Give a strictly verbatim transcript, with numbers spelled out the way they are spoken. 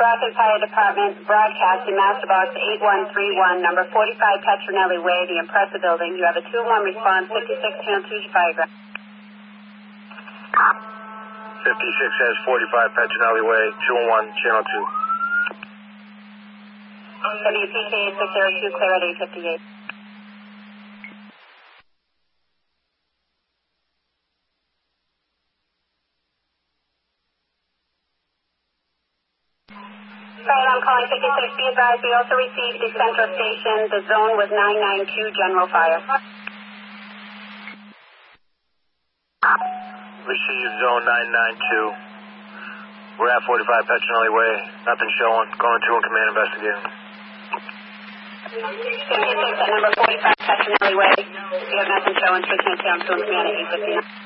Brockton Fire Department broadcasting Master Box eight one three one, number forty-five Petronelli Way, the Impressa Building. You have a two one response, fifty-six channel two Fire. fifty-six has forty-five Petronelli Way, two one channel two. W P K eight six zero two, clear at eight fifty-eight. Right, I'm calling fifty-six. Be advised, we also received the Central Station. The zone was nine nine two, general fire. Received zone nine nine two. We're at forty-five Petronelli Way. Nothing showing. Going to and command investigating. fifty-six at number forty-five Petronelli Way. We have nothing showing. Switching to and command at eight fifty-nine.